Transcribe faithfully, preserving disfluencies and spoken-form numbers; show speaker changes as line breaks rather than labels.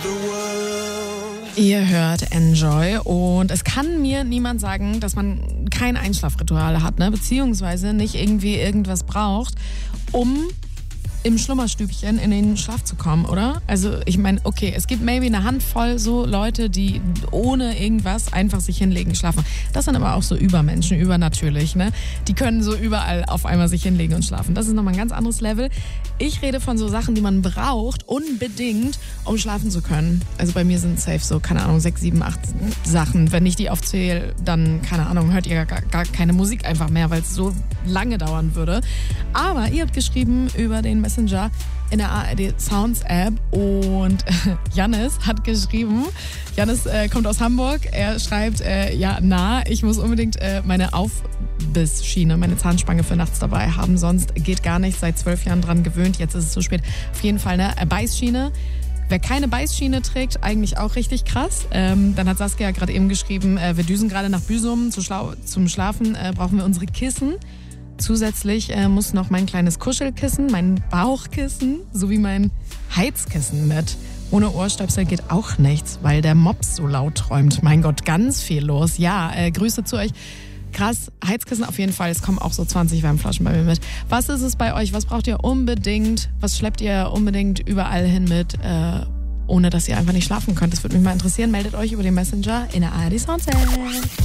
Ihr hört Enjoy und es kann mir niemand sagen, dass man kein Einschlafritual hat, ne? Beziehungsweise nicht irgendwie irgendwas braucht, um im Schlummerstübchen in den Schlaf zu kommen, oder? Also ich meine, okay, es gibt maybe eine Handvoll so Leute, die ohne irgendwas einfach sich hinlegen, schlafen. Das sind aber auch so Übermenschen, übernatürlich, ne? Die können so überall auf einmal sich hinlegen und schlafen. Das ist nochmal ein ganz anderes Level. Ich rede von so Sachen, die man braucht, unbedingt, um schlafen zu können. Also bei mir sind safe so, keine Ahnung, sechs, sieben, acht Sachen. Wenn ich die aufzähle, dann, keine Ahnung, hört ihr gar, gar keine Musik einfach mehr, weil es so lange dauern würde. Aber ihr habt geschrieben über den Messenger in der A R D Sounds App und äh, Jannis hat geschrieben, Jannis äh, kommt aus Hamburg, er schreibt, äh, ja, na, ich muss unbedingt äh, meine Aufbissschiene, meine Zahnspange für nachts dabei haben, sonst geht gar nichts, seit zwölf Jahren dran gewöhnt, jetzt ist es zu spät. Auf jeden Fall eine Beißschiene. Wer keine Beißschiene trägt, eigentlich auch richtig krass. Ähm, dann hat Saskia gerade eben geschrieben, äh, wir düsen gerade nach Büsum zu schlau- zum Schlafen, äh, brauchen wir unsere Kissen. Zusätzlich äh, muss noch mein kleines Kuschelkissen, mein Bauchkissen sowie mein Heizkissen mit. Ohne Ohrstöpsel geht auch nichts, weil der Mops so laut träumt. Mein Gott, ganz viel los. Ja, äh, Grüße zu euch. Krass, Heizkissen auf jeden Fall. Es kommen auch so zwanzig Wärmflaschen bei mir mit. Was ist es bei euch? Was braucht ihr unbedingt? Was schleppt ihr unbedingt überall hin mit, äh, ohne dass ihr einfach nicht schlafen könnt? Das würde mich mal interessieren. Meldet euch über den Messenger in der A R D Sounds App.